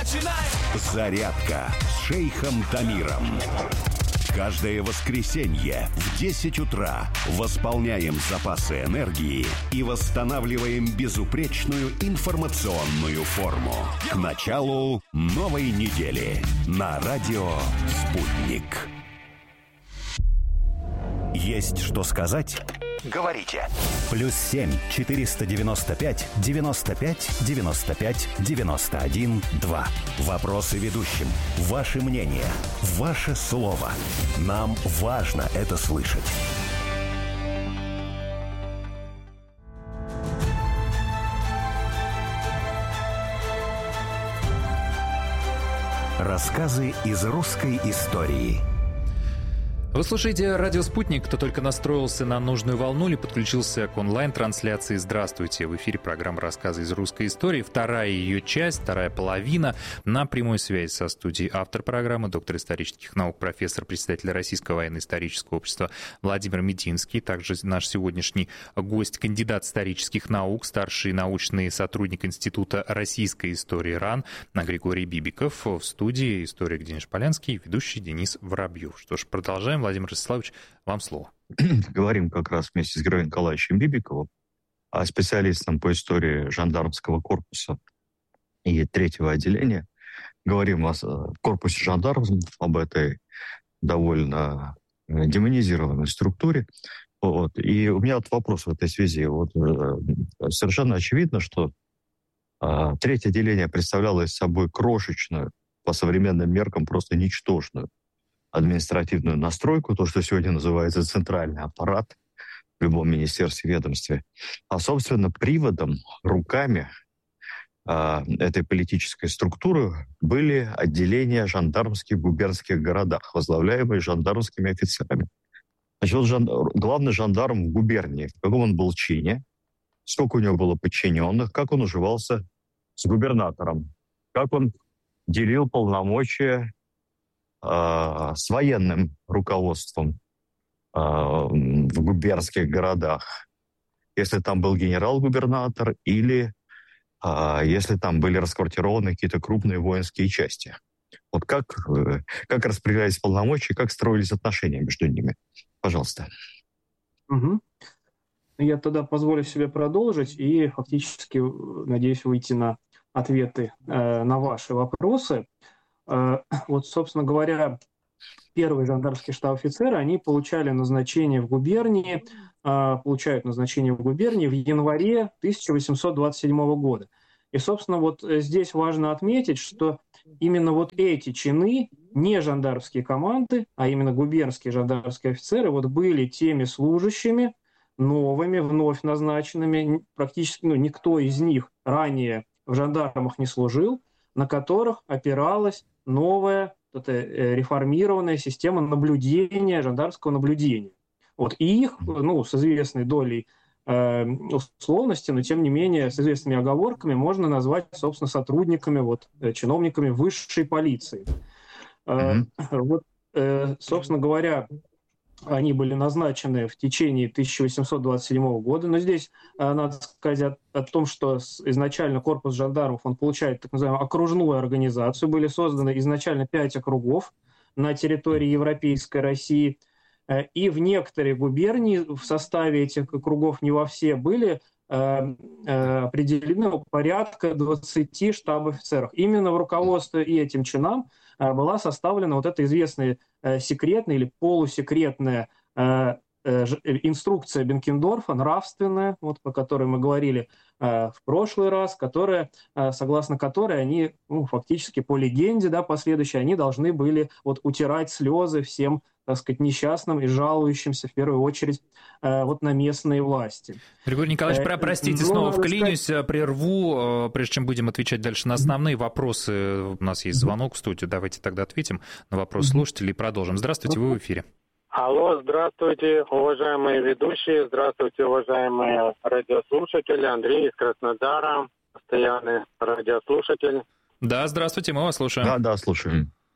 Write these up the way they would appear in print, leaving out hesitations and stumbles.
Зарядка с шейхом Дамиром. Каждое воскресенье в 10 утра восполняем запасы энергии и восстанавливаем безупречную информационную форму. К началу новой недели на радио «Спутник». Есть что сказать? Говорите. +7 495 95 95 91 2. Вопросы ведущим. Ваше мнение. Ваше слово. Нам важно это слышать. Рассказы из русской истории. Вы слушаете «Радио Спутник». Кто только настроился на нужную волну или подключился к онлайн-трансляции, здравствуйте. В эфире программа «Рассказы из русской истории». Вторая ее часть, вторая половина. На прямой связи со студией автор программы, доктор исторических наук, профессор, председатель Российского военно-исторического общества Владимир Мединский. Также наш сегодняшний гость, кандидат исторических наук, старший научный сотрудник Института российской истории РАН Григорий Бибиков. В студии историк Денис Полянский, ведущий Денис Воробьев. Что ж, продолжаем. Владимир Ростиславович, вам слово. Говорим как раз вместе с Георгием Николаевичем Бибиковым, специалистом по истории жандармского корпуса и третьего отделения. Говорим о корпусе жандармов, об этой довольно демонизированной структуре. Вот. И у меня вот вопрос в этой связи. Вот, совершенно очевидно, что третье отделение представляло из собой крошечную, по современным меркам просто ничтожную административную настройку, то, что сегодня называется центральный аппарат в любом министерстве, ведомстве. А, собственно, приводом, руками этой политической структуры были отделения жандармских в губернских городах, возглавляемые жандармскими офицерами. Значит, вот главный жандарм в губернии, в каком он был чине, сколько у него было подчиненных, как он уживался с губернатором, как он делил полномочия с военным руководством в губернских городах, если там был генерал-губернатор или если там были расквартированы какие-то крупные воинские части. Вот как распределялись полномочия, как строились отношения между ними? Пожалуйста. Угу. Я тогда позволю себе продолжить и фактически, надеюсь, выйти на ответы на ваши вопросы. Вот, собственно говоря, первые жандармские штаб-офицеры, они получают назначение в губернии в январе 1827 года. И, собственно, вот здесь важно отметить, что именно вот эти чины, не жандармские команды, а именно губернские жандармские офицеры, вот были теми служащими, новыми, вновь назначенными, практически никто из них ранее в жандармах не служил, на которых опиралась новая реформированная система наблюдения, жандармского наблюдения. Вот. И их, с известной долей условности, но тем не менее с известными оговорками можно назвать, собственно, сотрудниками, чиновниками высшей полиции. Вот, собственно говоря, они были назначены в течение 1827 года. Но здесь надо сказать о том, что изначально корпус жандармов он получает так называемую окружную организацию. Были созданы изначально 5 округов на территории Европейской России. И в некоторые губернии в составе этих округов, не во все, были определены порядка 20 штаб-офицеров. Именно в руководстве и этим чинам была составлена вот эта известная секретная или полусекретная инструкция Бенкендорфа, нравственная, по которой мы говорили в прошлый раз, согласно которой они, фактически по легенде, последующей, они должны были утирать слезы всем, так сказать, несчастным и жалующимся, в первую очередь, на местные власти. Григорий Николаевич, простите, снова вклинюсь, прерву, прежде чем будем отвечать дальше на основные вопросы. У нас есть звонок в студию, давайте тогда ответим на вопрос слушателей и продолжим. Здравствуйте, вы в эфире. Алло, здравствуйте, уважаемые ведущие, здравствуйте, уважаемые радиослушатели. Андрей из Краснодара, постоянный радиослушатель. Да, здравствуйте, мы вас слушаем. Да, слушаем.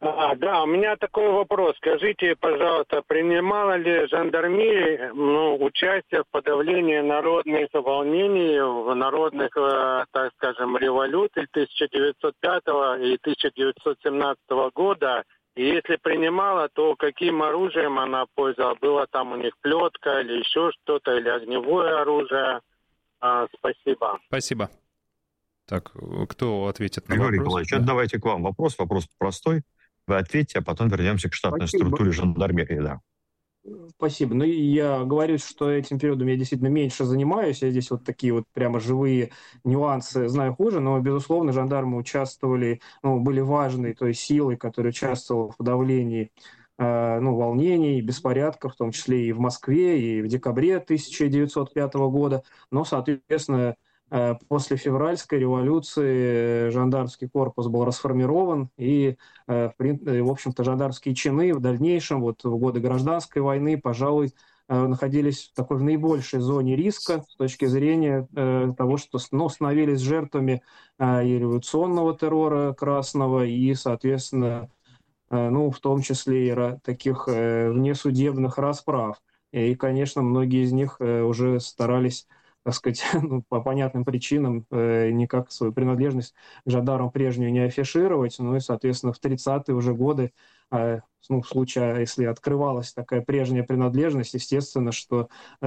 Да, у меня такой вопрос. Скажите, пожалуйста, принимала ли жандармерия участие в подавлении народных волнений, в народных, так скажем, революций 1905 и 1917 года? И если принимала, то каким оружием она пользовалась? Было там у них плетка или еще что-то, или огневое оружие? Спасибо. Спасибо. Так, кто ответит на Григорий вопрос? Николаевич, давайте к вам вопрос. Вопрос простой. Вы ответьте, а потом вернемся к штатной структуре жандармерии. Да. Спасибо. Ну, я говорю, что этим периодом я действительно меньше занимаюсь. Я здесь вот такие вот прямо живые нюансы знаю хуже, но, безусловно, жандармы участвовали, были важной той силой, которая участвовала в подавлении волнений, беспорядков, в том числе и в Москве, и в декабре 1905 года. Но, соответственно, после февральской революции жандармский корпус был расформирован, и, в общем-то, жандармские чины в дальнейшем, вот в годы гражданской войны, пожалуй, находились в такой в наибольшей зоне риска с точки зрения того, что становились жертвами и революционного террора красного, и, соответственно, в том числе и таких внесудебных расправ. И, конечно, многие из них уже старались, так сказать, по понятным причинам никак свою принадлежность к жандармам прежнюю не афишировать. Ну и, соответственно, в 30-е уже годы, в случае, если открывалась такая прежняя принадлежность, естественно, что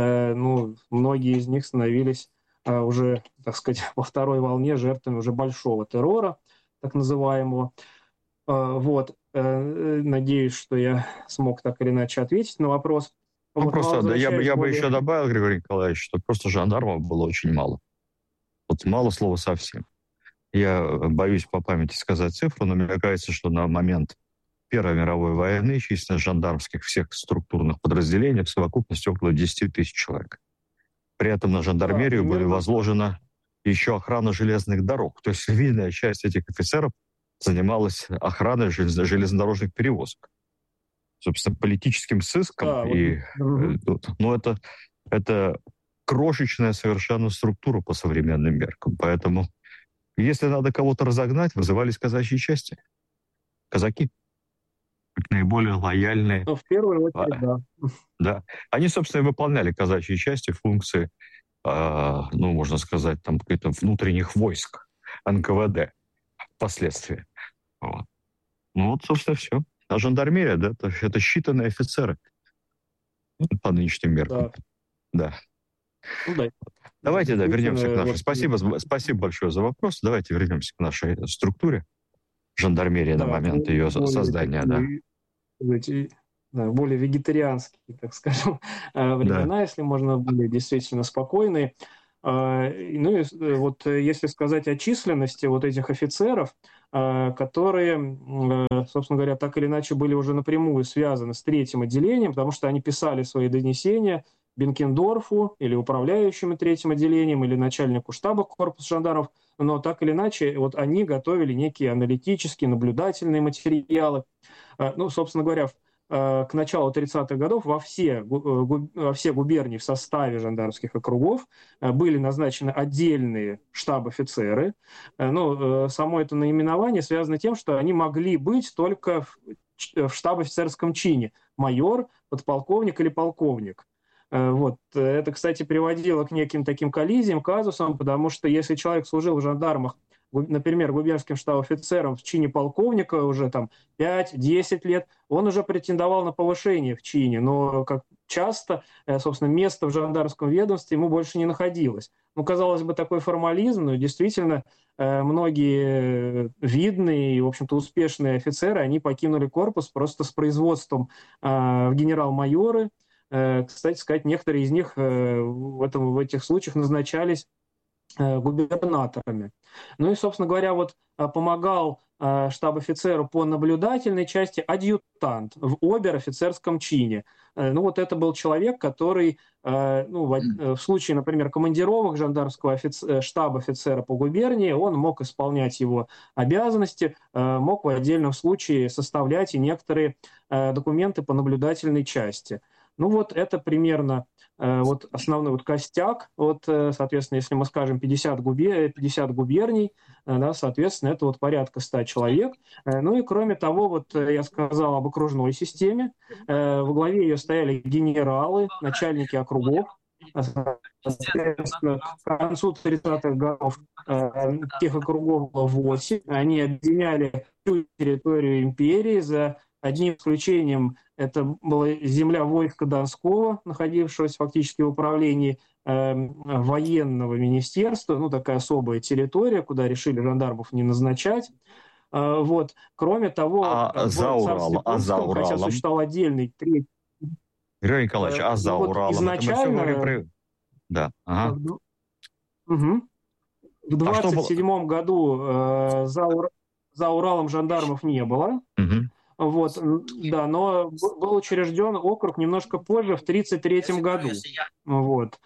многие из них становились уже, так сказать, во второй волне жертвами уже большого террора, так называемого. Вот. Надеюсь, что я смог так или иначе ответить на вопрос. Я бы еще добавил, Григорий Николаевич, что просто жандармов было очень мало. Вот мало слова совсем. Я боюсь по памяти сказать цифру, но мне кажется, что на момент Первой мировой войны численность жандармских всех структурных подразделений в совокупности около 10 тысяч человек. При этом на жандармерию были возложена еще охрана железных дорог. То есть львиная часть этих офицеров занималась охраной железнодорожных перевозок. Собственно, политическим сыском. Это крошечная совершенно структура по современным меркам. Поэтому, если надо кого-то разогнать, вызывались казачьи части. Казаки. Наиболее лояльные. В первую очередь, да. Да. Они, собственно, и выполняли казачьи части функции, можно сказать, там каких-то внутренних войск НКВД впоследствии. Собственно, все. А жандармерия, да, это считанные офицеры по нынешним меркам. Да. Давайте, вернемся к нашей... Спасибо большое за вопрос. Давайте вернемся к нашей структуре жандармерии на момент ее создания. Более вегетарианские, так скажем, времена, если можно, были действительно спокойные. Если сказать о численности вот этих офицеров, которые, собственно говоря, так или иначе были уже напрямую связаны с третьим отделением, потому что они писали свои донесения Бенкендорфу или управляющему третьим отделением, или начальнику штаба корпуса жандармов, но так или иначе вот они готовили некие аналитические, наблюдательные материалы. Собственно говоря, к началу 30-х годов во все губернии в составе жандармских округов были назначены отдельные штаб-офицеры. Само это наименование связано с тем, что они могли быть только в штаб-офицерском чине. Майор, подполковник или полковник. Это, кстати, приводило к неким таким коллизиям, казусам, потому что если человек служил в жандармах, например, губернским штаб-офицером в чине полковника уже там 5-10 лет, он уже претендовал на повышение в чине, но как часто, собственно, место в жандармском ведомстве ему больше не находилось. Казалось бы, такой формализм, но действительно многие видные и, в общем-то, успешные офицеры, они покинули корпус просто с производством в генерал-майоры. Кстати сказать, некоторые из них в этих случаях назначались губернаторами. Собственно говоря, помогал штаб-офицеру по наблюдательной части адъютант в обер-офицерском чине. Это был человек, который в случае, например, командировок жандармского штаб-офицера по губернии, он мог исполнять его обязанности, мог в отдельном случае составлять и некоторые документы по наблюдательной части. Ну вот это примерно вот основной вот костяк. Вот, соответственно, если мы скажем 50 губерний, да, соответственно, это вот порядка 100 человек. Ну и кроме того, вот я сказал об окружной системе. Во главе ее стояли генералы, начальники округов. Соответственно, к концу 30-х годов тех округов было 8. Они объединяли всю территорию империи, за одним исключением. Это была земля войска Донского, находившегося фактически в управлении военного министерства, ну, такая особая территория, куда решили жандармов не назначать. Вот. Кроме того, в царстве Польском, хотя существовал отдельный третий... Григорий Николаевич, за ну, вот Уралом? изначально... Да. Ага. Угу. В 27 году за Уралом жандармов не было. Угу. Вот, да, но был учрежден округ немножко позже, в 1933 году. Вот.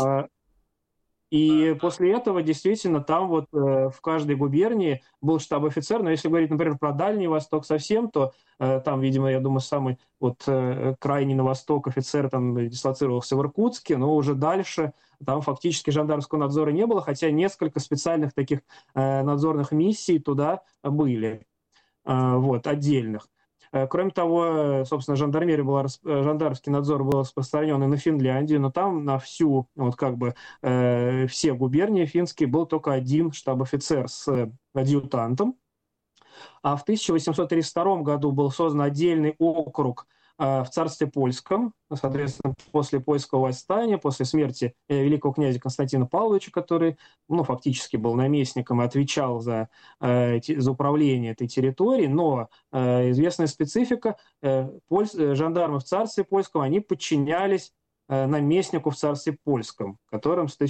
И после этого действительно там вот в каждой губернии был штаб-офицер, но если говорить, например, про Дальний Восток совсем, то там, видимо, я думаю, самый вот крайний на восток офицер там дислоцировался в Иркутске, но уже дальше там фактически жандармского надзора не было, хотя несколько специальных таких надзорных миссий туда были, вот, отдельных. Кроме того, собственно, жандармский надзор был распространен и на Финляндию, но там на всю, вот как бы все губернии финские был только один штаб-офицер с адъютантом. А в 1832 году был создан отдельный округ в царстве польском, соответственно, после польского восстания, после смерти великого князя Константина Павловича, который, ну, фактически был наместником и отвечал за управление этой территорией, но известная специфика, жандармы в царстве польском, они подчинялись наместнику в царстве польском, которым с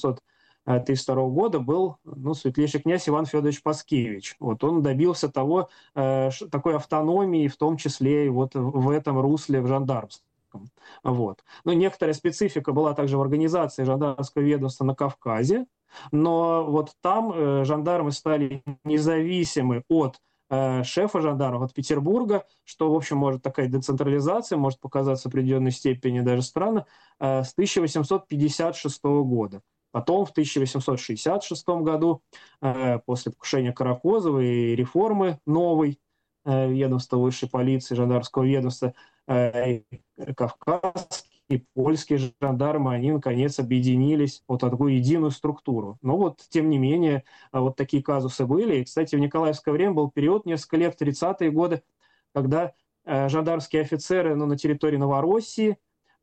1832 года был, ну, светлейший князь Иван Федорович Паскевич. Вот он добился такой автономии, в том числе и вот в этом русле в жандармском. Вот. Ну, некоторая специфика была также в организации жандармского ведомства на Кавказе, но вот там жандармы стали независимы от шефа жандармов, от Петербурга, что, в общем, может такая децентрализация, может показаться в определенной степени даже странно, с 1856 года. Потом в 1866 году, после покушения Каракозова и реформы новой ведомства высшей полиции, жандармского ведомства, кавказские и польские жандармы, они, наконец, объединились в такую единую структуру. Но вот, тем не менее, вот такие казусы были. И, кстати, в николаевское время был период, несколько лет, 30-е годы, когда жандармские офицеры на территории Новороссии,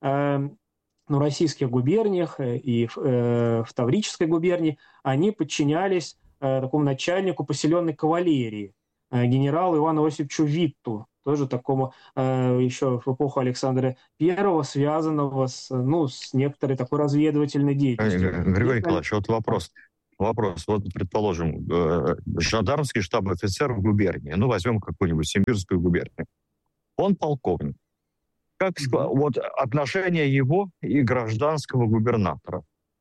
российских губерниях и в Таврической губернии, они подчинялись такому начальнику поселенной кавалерии, генералу Ивану Осиповичу Витту, тоже такому еще в эпоху Александра I, связанного с некоторой такой разведывательной деятельностью. Григорий Николаевич, вот вопрос. Вот, предположим, жандармский штаб-офицер в губернии, возьмем какую-нибудь Симбирскую губернию. Он полковник. Как вот отношение его и гражданского губернатора?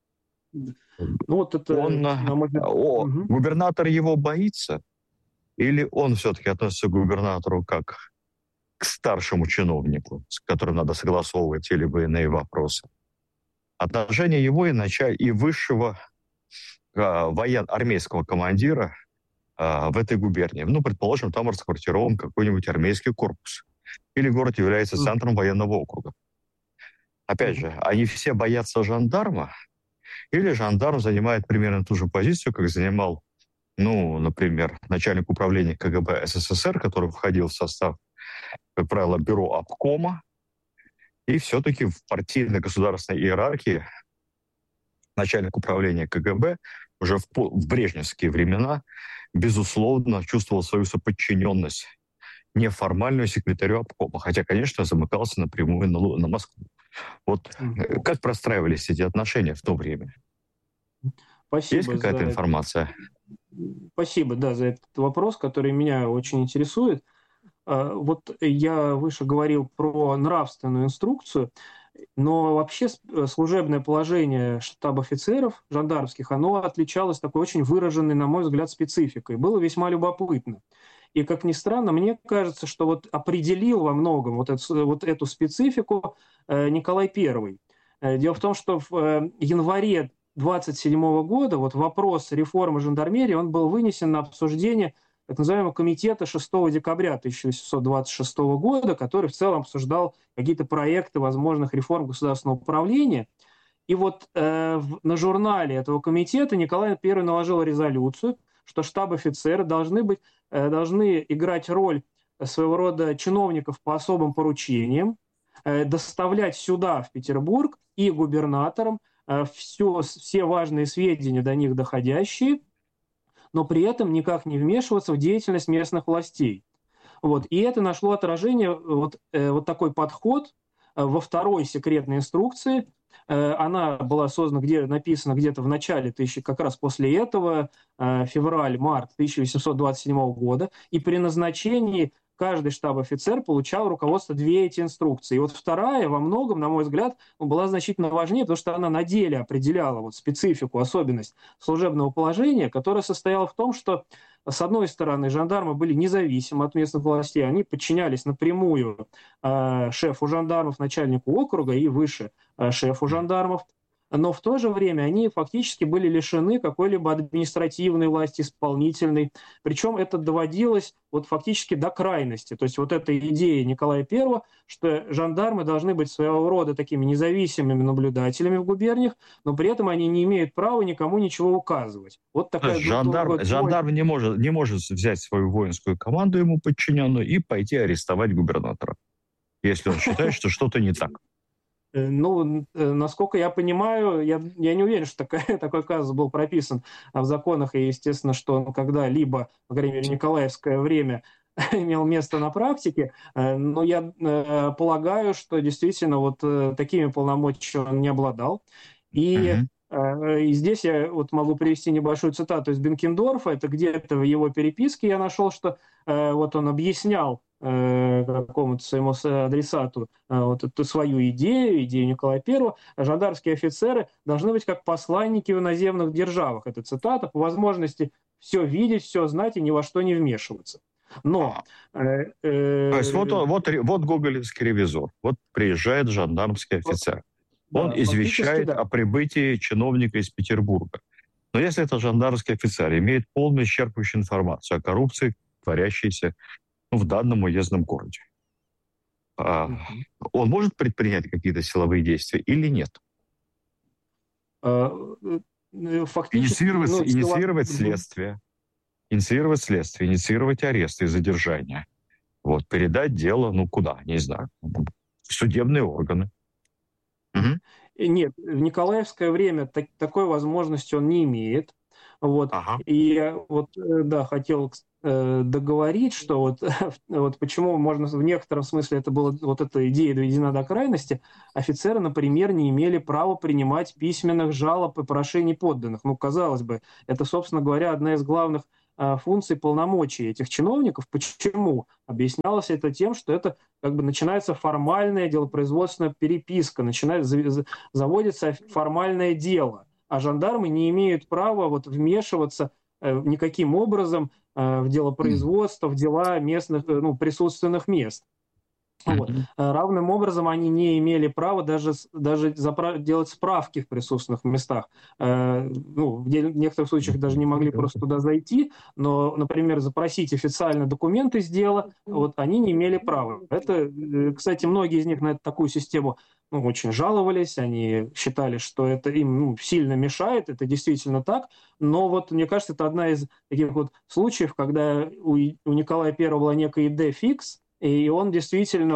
Губернатор его боится? Или он все-таки относится к губернатору как к старшему чиновнику, с которым надо согласовывать те или иные вопросы? Отношение его и высшего армейского командира в этой губернии. Предположим, там расквартирован какой-нибудь армейский корпус. Или город является центром военного округа. Опять же, они все боятся жандарма, или жандарм занимает примерно ту же позицию, как занимал, например, начальник управления КГБ СССР, который входил в состав, как правило, бюро обкома, и все-таки в партийно-государственной иерархии начальник управления КГБ уже в брежневские времена, безусловно, чувствовал свою соподчиненность неформальную секретарю обкома, хотя, конечно, замыкался напрямую на Москву. Вот как простраивались эти отношения в то время? Спасибо. Есть какая-то информация? Спасибо, за этот вопрос, который меня очень интересует. Вот я выше говорил про нравственную инструкцию, но вообще служебное положение штаб-офицеров жандармских, оно отличалось такой очень выраженной, на мой взгляд, спецификой. Было весьма любопытно. И, как ни странно, мне кажется, что вот определил во многом вот эту специфику Николай I. Дело в том, что в январе 27 года вот вопрос реформы жандармерии, он был вынесен на обсуждение так называемого комитета 6 декабря 1826 года, который в целом обсуждал какие-то проекты возможных реформ государственного управления. И вот на журнале этого комитета Николай I наложил резолюцию, что штаб-офицеры должны играть роль своего рода чиновников по особым поручениям, доставлять сюда, в Петербург, и губернаторам все важные сведения до них доходящие, но при этом никак не вмешиваться в деятельность местных властей. Вот. И это нашло отражение, вот такой подход во второй секретной инструкции. Она была написана где-то в начале, как раз после этого, февраль-март 1827 года, и при назначении каждый штаб-офицер получал руководство 2 эти инструкции. И вот вторая во многом, на мой взгляд, была значительно важнее, потому что она на деле определяла вот специфику, особенность служебного положения, которая состояла в том, что, с одной стороны, жандармы были независимы от местных властей, они подчинялись напрямую шефу жандармов, начальнику округа и выше шефу жандармов, но в то же время они фактически были лишены какой-либо административной власти, исполнительной. Причем это доводилось вот фактически до крайности. То есть вот эта идея Николая I, что жандармы должны быть своего рода такими независимыми наблюдателями в губерниях, но при этом они не имеют права никому ничего указывать. Вот такая жандарм не может взять свою воинскую команду, ему подчиненную, и пойти арестовать губернатора, если он считает, что что-то не так. Ну, насколько я понимаю, я не уверен, что такой казус был прописан в законах, и, естественно, что он когда-либо, по крайней мере, в николаевское время имел место на практике, но я полагаю, что действительно вот такими полномочиями он не обладал. И здесь я вот могу привести небольшую цитату из Бенкендорфа, это где-то в его переписке я нашел, что вот он объяснял какому-то своему адресату вот эту свою идею Николая I, жандармские офицеры должны быть как посланники в иноземных державах. Это цитата, по возможности все видеть, все знать и ни во что не вмешиваться. Но... То есть вот гоголевский ревизор, вот приезжает жандармский офицер, он извещает о прибытии чиновника из Петербурга. Но если это жандармский офицер имеет полную исчерпывающую информацию о коррупции, творящейся в данном уездном городе, он может предпринять какие-то силовые действия или нет? Инициировать следствие, инициировать аресты и задержания. Вот, передать дело, куда, не знаю, в судебные органы. Нет, в николаевское время такой возможности он не имеет. Вот. И я хотел договорить, что вот почему можно в некотором смысле это была вот эта идея доведена до крайности. Офицеры, например, не имели права принимать письменных жалоб и прошений подданных. Казалось бы, это, собственно говоря, одна из главных функций, полномочий этих чиновников. Почему? Объяснялось это тем, что это начинается формальная делопроизводственная переписка, заводится формальное дело, а жандармы не имеют права вмешиваться никаким образом в делопроизводство, в дела местных, присутственных мест. Вот. Равным образом они не имели права даже делать справки в присутственных местах. В некоторых случаях даже не могли просто туда зайти, но, например, запросить официально документы с дела, они не имели права. Это, кстати, многие из них на такую систему очень жаловались, они считали, что это им сильно мешает, это действительно так, но мне кажется, это одна из таких случаев, когда у Николая I была некая идея фикс, и он действительно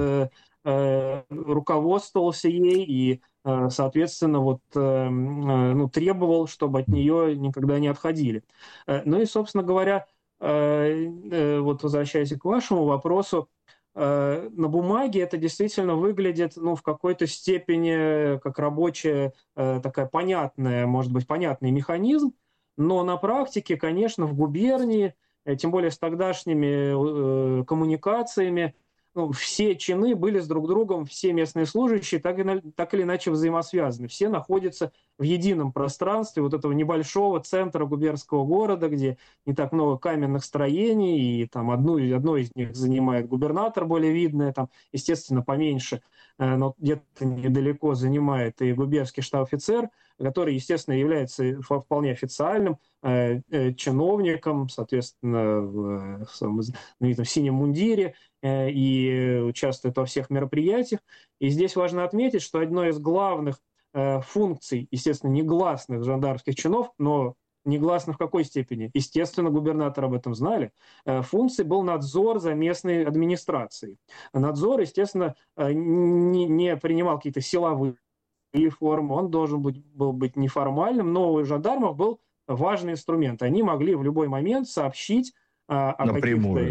руководствовался ей и, соответственно, требовал, чтобы от нее никогда не отходили. Ну и, собственно говоря, возвращаясь к вашему вопросу, на бумаге это действительно выглядит в какой-то степени как рабочая, такая понятная, может быть, понятный механизм, но на практике, конечно, в губернии, тем более с тогдашними коммуникациями, все чины были с друг другом, все местные служащие так или иначе взаимосвязаны. Все находятся в едином пространстве вот этого небольшого центра губернского города, где не так много каменных строений, и там одно из них занимает губернатор, более видное, там, естественно, поменьше, но где-то недалеко занимает и губернский штаб-офицер, который, естественно, является вполне официальным чиновником, соответственно, в знаменитом синем мундире, и участвует во всех мероприятиях. И здесь важно отметить, что одной из главных функций, естественно, негласных жандармских чинов, но негласно в какой степени? Естественно, губернаторы об этом знали. Функцией был надзор за местной администрацией. Надзор, естественно, не принимал какие-то силовые формы, он должен был быть неформальным, но у жандармов был важный инструмент. Они могли в любой момент сообщить напрямую,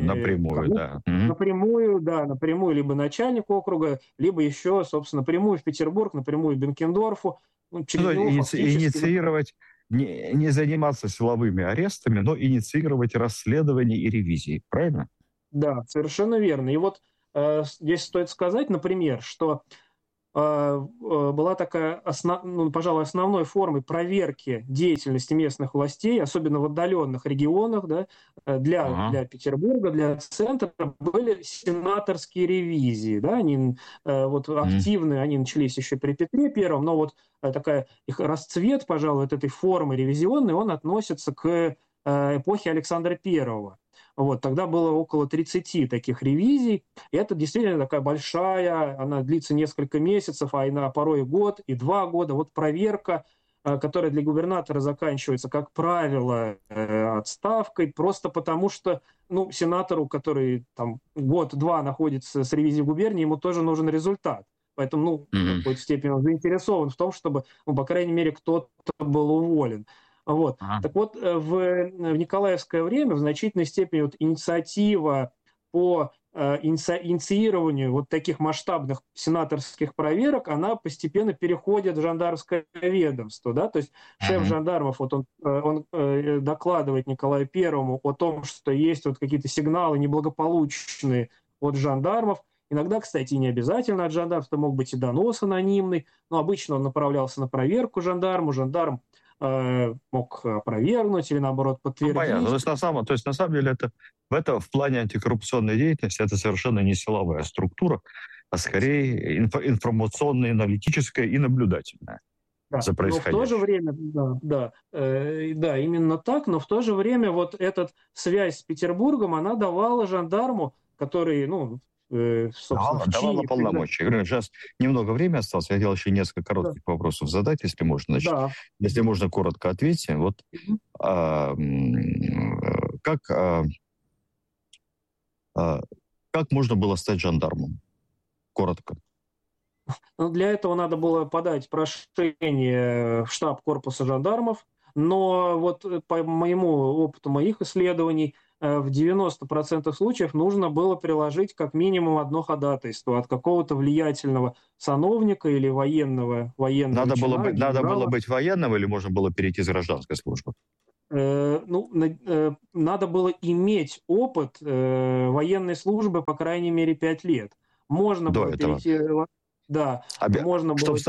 напрямую, либо начальнику округа, либо еще, собственно, напрямую в Петербург, напрямую Бенкендорфу. Инициировать, не заниматься силовыми арестами, но инициировать расследование и ревизии, правильно? Да, совершенно верно. И вот здесь стоит сказать, например, что была такая, пожалуй, основной формой проверки деятельности местных властей, особенно в отдаленных регионах, да, для Петербурга, для центра, были сенаторские ревизии. Да, они активные, они начались еще при Петре Первом, но вот такая их расцвет, пожалуй, вот этой формы ревизионной, он относится к эпохе Александра Первого. Вот, тогда было около 30 таких ревизий, и это действительно такая большая, она длится несколько месяцев, а иногда порой и год, и 2 года. Вот проверка, которая для губернатора заканчивается, как правило, отставкой, просто потому что сенатору, который там год-два находится с ревизией губернии, ему тоже нужен результат. Поэтому в какой-то степени он заинтересован в том, чтобы, по крайней мере, кто-то был уволен. Вот. Так вот, в Николаевское время в значительной степени вот инициатива по инициированию вот таких масштабных сенаторских проверок, она постепенно переходит в жандармское ведомство. Да? То есть шеф жандармов, вот он докладывает Николаю Первому о том, что есть вот какие-то сигналы неблагополучные от жандармов. Иногда, кстати, и не обязательно от жандармов, это мог быть и донос анонимный, но обычно он направлялся на проверку жандарму, жандарм мог опровергнуть или, наоборот, подтвердить. Понятно. То есть, на самом деле, это в плане антикоррупционной деятельности это совершенно не силовая структура, а скорее информационная, аналитическая и наблюдательная за происходящим. Но в то же время, да, именно так, но в то же время вот эта связь с Петербургом, она давала жандарму, который, давала полномочия. Сейчас немного времени осталось. Я хотел еще несколько коротких вопросов задать, если можно. Значит, если можно, коротко ответьте. Вот как можно было стать жандармом? Коротко. Для этого надо было подать прошение в штаб корпуса жандармов, но вот по моему опыту, моих исследований, в 90% случаев нужно было приложить как минимум одно ходатайство от какого-то влиятельного сановника или военного Надо чина, было быть военным или можно было перейти с гражданской службы? Надо было иметь опыт военной службы, по крайней мере, 5 лет. Можно до было этого. перейти... Да, можно было...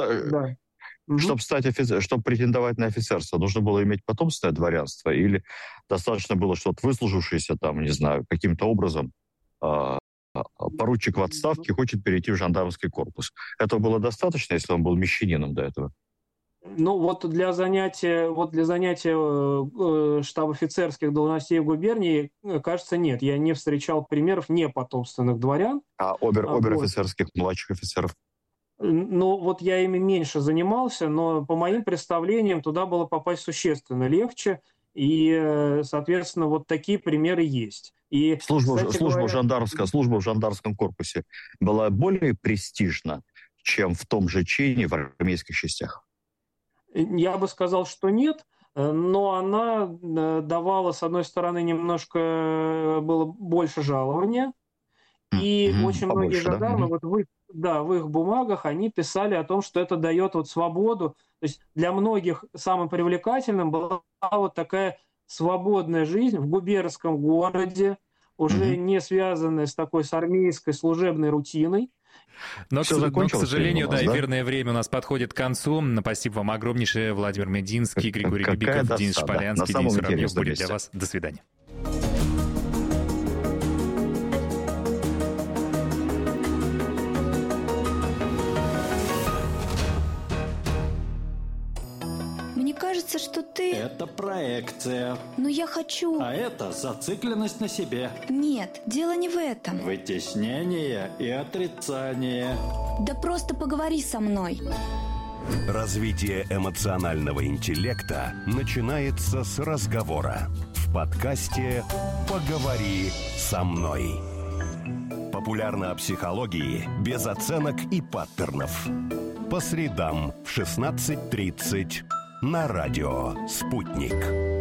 Чтобы претендовать на офицерство, нужно было иметь потомственное дворянство или достаточно было что-то выслужившееся там, не знаю, каким-то образом поручик в отставке хочет перейти в жандармский корпус. Этого было достаточно, если он был мещанином до этого? Для занятия штаб-офицерских должностей в губернии, кажется, нет. Я не встречал примеров непотомственных дворян. А обер-офицерских, младших офицеров? Я ими меньше занимался, но по моим представлениям туда было попасть существенно легче, и, соответственно, вот такие примеры есть. И, служба в жандармском корпусе была более престижна, чем в том же чине в армейских частях? Я бы сказал, что нет, но она давала, с одной стороны, немножко было больше жалования, и очень многие жандармы в их бумагах они писали о том, что это дает свободу. То есть для многих самым привлекательным была вот такая свободная жизнь в губернском городе, уже не связанное с такой с армейской служебной рутиной. Но, к сожалению, эфирное время у нас подходит к концу. Спасибо вам огромнейшее. Владимир Мединский, Григорий Бибиков, Денис Шполянский, Денис Воробьев были для вас. До свидания. Мне кажется, что ты... Это проекция. Но я хочу... А это зацикленность на себе. Нет, дело не в этом. Вытеснение и отрицание. Да просто поговори со мной. Развитие эмоционального интеллекта начинается с разговора. В подкасте «Поговори со мной». Популярно о психологии без оценок и паттернов. По средам в 16:30 на радио «Спутник».